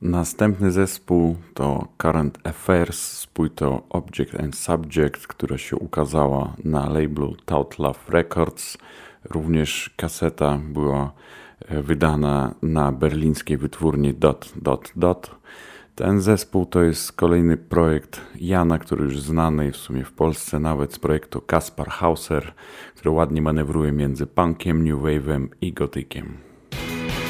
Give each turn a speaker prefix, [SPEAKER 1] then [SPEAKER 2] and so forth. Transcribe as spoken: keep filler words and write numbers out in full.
[SPEAKER 1] Następny zespół to Current Affairs z płytą Object and Subject, która się ukazała na labelu Tout Love Records. Również kaseta była wydana na berlińskiej wytwórni Dot Dot Dot. Ten zespół to jest kolejny projekt Jana, który już znany w sumie w Polsce nawet z projektu Kaspar Hauser, który ładnie manewruje między punkiem, new wave'em i gotykiem.